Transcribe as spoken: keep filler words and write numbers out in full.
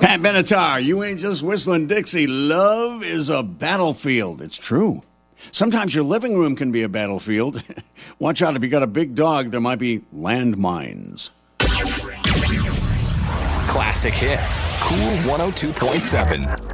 Pat Benatar, you ain't just whistling Dixie. Love is a battlefield. It's true. Sometimes your living room can be a battlefield. Watch out, if you got a big dog, there might be landmines. Classic hits. Cool one oh two point seven.